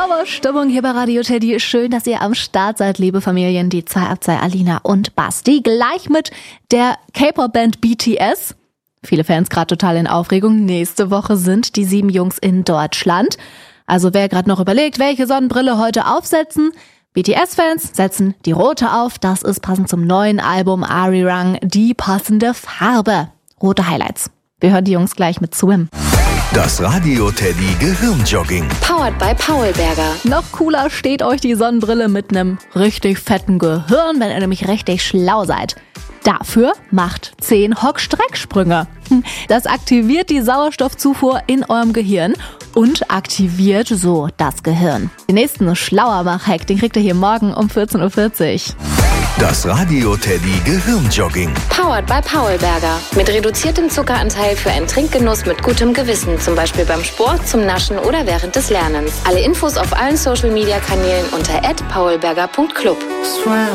Sauerstimmung hier bei Radio Teddy. Schön, dass ihr am Start seid, liebe Familien. Die 2 Alina und Basti. Gleich mit der K-Pop-Band BTS. Viele Fans gerade total in Aufregung. Nächste Woche sind die 7 Jungs in Deutschland. Also wer gerade noch überlegt, welche Sonnenbrille heute aufsetzen, BTS-Fans setzen die rote auf. Das ist passend zum neuen Album Arirang die passende Farbe. Rote Highlights. Wir hören die Jungs gleich mit Swim. Das Radio Teddy Gehirnjogging. Powered by Paulberger. Noch cooler steht euch die Sonnenbrille mit einem richtig fetten Gehirn, wenn ihr nämlich richtig schlau seid. Dafür macht 10 Hock-Strecksprünge. Das aktiviert die Sauerstoffzufuhr in eurem Gehirn und aktiviert so das Gehirn. Den nächsten Schlauermach-Hack, den kriegt ihr hier morgen um 14.40 Uhr. Das Radio Teddy Gehirnjogging. Powered by Paulberger. Mit reduziertem Zuckeranteil für einen Trinkgenuss mit gutem Gewissen. Zum Beispiel beim Sport, zum Naschen oder während des Lernens. Alle Infos auf allen Social-Media-Kanälen unter @paulberger.club.